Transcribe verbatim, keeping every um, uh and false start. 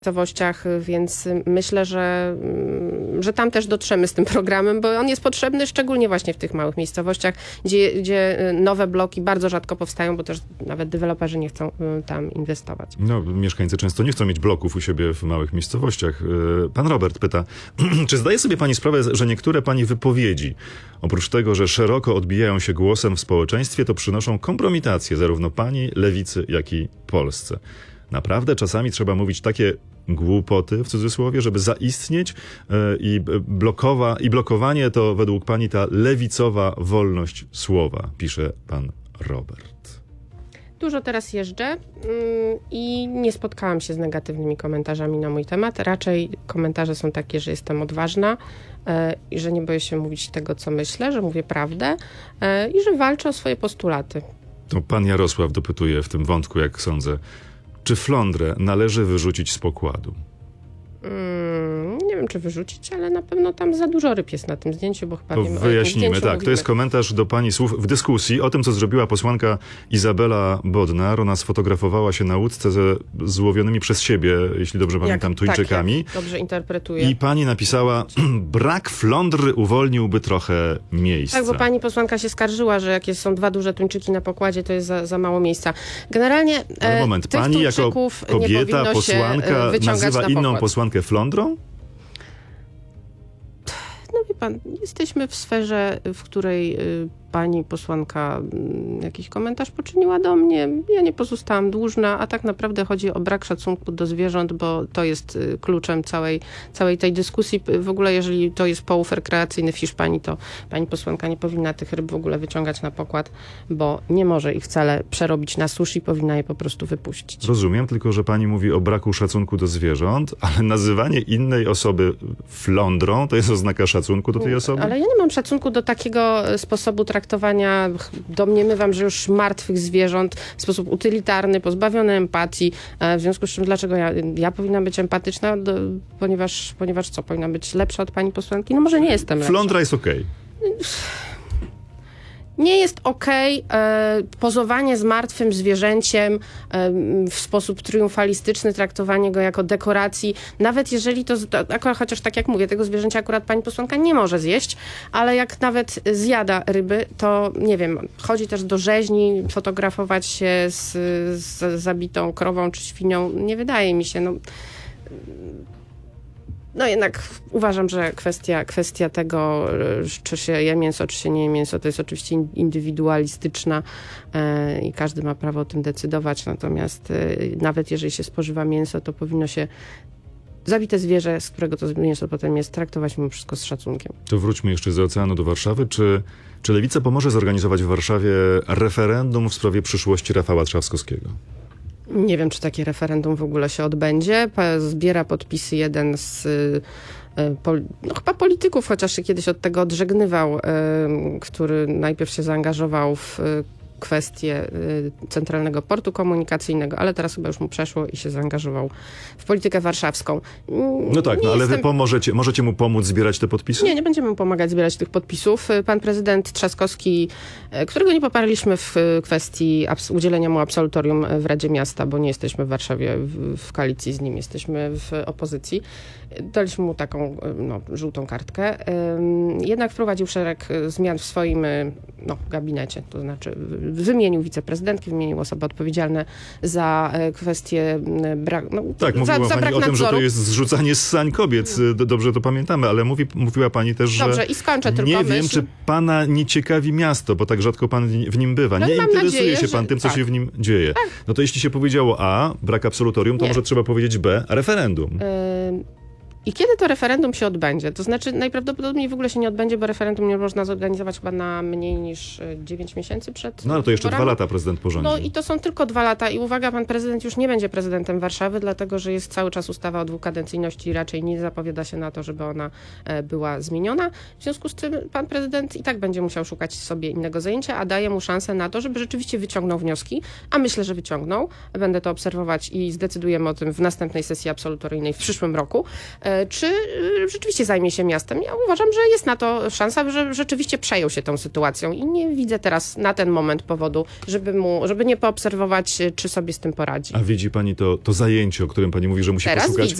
miejscowościach, więc myślę, że, że tam też dotrzemy z tym programem, bo on jest potrzebny szczególnie właśnie w tych małych miejscowościach, gdzie, gdzie nowe bloki bardzo rzadko powstają, bo też nawet deweloperzy nie chcą tam inwestować. No, mieszkańcy często nie chcą mieć bloków u siebie w małych miejscowościach. Pan Robert pyta, czy zdaje sobie pani sprawę, że niektóre pani wypowiedzi, oprócz tego, że szeroko odbijają się głosem w społeczeństwie, to przynoszą kompromitację zarówno pani, lewicy, jak i Polsce? Naprawdę czasami trzeba mówić takie głupoty, w cudzysłowie, żeby zaistnieć yy, i, blokowa, i blokowanie to według pani ta lewicowa wolność słowa, pisze pan Robert. Dużo teraz jeżdżę yy, i nie spotkałam się z negatywnymi komentarzami na mój temat. Raczej komentarze są takie, że jestem odważna yy, i że nie boję się mówić tego, co myślę, że mówię prawdę yy, i że walczę o swoje postulaty. To pan Jarosław dopytuje w tym wątku, jak sądzę, czy flądrę należy wyrzucić z pokładu? Hmm, nie wiem, czy wyrzucić, ale na pewno tam za dużo ryb jest na tym zdjęciu, bo chyba to wiemy, wyjaśnijmy, o jakim tak. mówimy. To jest komentarz do pani słów w dyskusji o tym, co zrobiła posłanka Izabela Bodnar. Ona sfotografowała się na łódce ze złowionymi przez siebie, jeśli dobrze pamiętam, jak, tuńczykami. Tak, jak dobrze interpretuję. I pani napisała, brak flądry uwolniłby trochę miejsca. Tak, bo pani posłanka się skarżyła, że jak są dwa duże tuńczyki na pokładzie, to jest za, za mało miejsca. Generalnie Ale moment, tych pani jako kobieta, posłanka nazywa inną posłankę flądrą? No wie pan, jesteśmy w sferze, w której y, pani posłanka y, jakiś komentarz poczyniła do mnie. Ja nie pozostałam dłużna, a tak naprawdę chodzi o brak szacunku do zwierząt, bo to jest y, kluczem całej, całej tej dyskusji. W ogóle jeżeli to jest połów rekreacyjny w Hiszpanii, to pani posłanka nie powinna tych ryb w ogóle wyciągać na pokład, bo nie może ich wcale przerobić na sushi, powinna je po prostu wypuścić. Rozumiem, tylko że pani mówi o braku szacunku do zwierząt, ale nazywanie innej osoby flądrą to jest oznaka szacunku do tej osoby? Ale ja nie mam szacunku do takiego sposobu traktowania, domniemywam, że już martwych zwierząt w sposób utylitarny, pozbawiony empatii. W związku z czym dlaczego ja, ja powinnam być empatyczna, do, ponieważ, ponieważ co, powinnam być lepsza od pani posłanki? No może nie jestem lepsza. Flądra jest okej. Okay. Nie jest okej okay, pozowanie z martwym zwierzęciem e, w sposób triumfalistyczny, traktowanie go jako dekoracji, nawet jeżeli to, akurat, chociaż tak jak mówię, tego zwierzęcia akurat pani posłanka nie może zjeść, ale jak nawet zjada ryby, to nie wiem, chodzi też do rzeźni, fotografować się z, z zabitą krową czy świnią, nie wydaje mi się, no... No jednak uważam, że kwestia, kwestia tego, czy się je mięso, czy się nie je mięso, to jest oczywiście indywidualistyczna e, i każdy ma prawo o tym decydować, natomiast e, nawet jeżeli się spożywa mięso, to powinno się zabite zwierzę, z którego to mięso potem jest, traktować mimo wszystko z szacunkiem. To wróćmy jeszcze z oceanu do Warszawy. Czy, czy Lewica pomoże zorganizować w Warszawie referendum w sprawie przyszłości Rafała Trzaskowskiego? Nie wiem, czy takie referendum w ogóle się odbędzie. Zbiera podpisy jeden z no, chyba polityków, chociaż się kiedyś od tego odżegnywał, który najpierw się zaangażował w kwestię Centralnego Portu Komunikacyjnego, ale teraz chyba już mu przeszło i się zaangażował w politykę warszawską. No tak, nie no ale jestem... wy pomożecie, możecie mu pomóc zbierać te podpisy? Nie, nie będziemy mu pomagać zbierać tych podpisów. Pan prezydent Trzaskowski, którego nie poparliśmy w kwestii udzielenia mu absolutorium w Radzie Miasta, bo nie jesteśmy w Warszawie w, w koalicji z nim, jesteśmy w opozycji. Daliśmy mu taką no, żółtą kartkę. Jednak wprowadził szereg zmian w swoim no, gabinecie, to znaczy wymienił wiceprezydentki, wymienił osoby odpowiedzialne za kwestie brak no, Tak, za, mówiła za pani brak o tym, nadzoru. że to jest zrzucanie z sań kobiet. Dobrze to pamiętamy, ale mówi, mówiła pani też, że Dobrze, i skończę tylko nie myśl. wiem, czy pana nie ciekawi miasto, bo tak rzadko pan w nim bywa. No nie interesuje nadzieję, się pan że... tym, co tak. się w nim dzieje. Tak. No to jeśli się powiedziało A, brak absolutorium, to nie. może trzeba powiedzieć B, referendum. Y- I kiedy to referendum się odbędzie? To znaczy najprawdopodobniej w ogóle się nie odbędzie, bo referendum nie można zorganizować chyba na mniej niż dziewięć miesięcy przed No ale to jeszcze wyborami. dwa lata prezydent porządzi. No i to są tylko dwa lata i uwaga, pan prezydent już nie będzie prezydentem Warszawy, dlatego że jest cały czas ustawa o dwukadencyjności i raczej nie zapowiada się na to, żeby ona była zmieniona. W związku z tym pan prezydent i tak będzie musiał szukać sobie innego zajęcia, a daje mu szansę na to, żeby rzeczywiście wyciągnął wnioski, a myślę, że wyciągnął. Będę to obserwować i zdecydujemy o tym w następnej sesji absolutoryjnej w przyszłym roku. czy rzeczywiście zajmie się miastem. Ja uważam, że jest na to szansa, że rzeczywiście przejął się tą sytuacją i nie widzę teraz na ten moment powodu, żeby mu, żeby nie poobserwować, czy sobie z tym poradzi. A widzi pani to, to zajęcie, o którym pani mówi, że musi Teraz poszukać? widzę.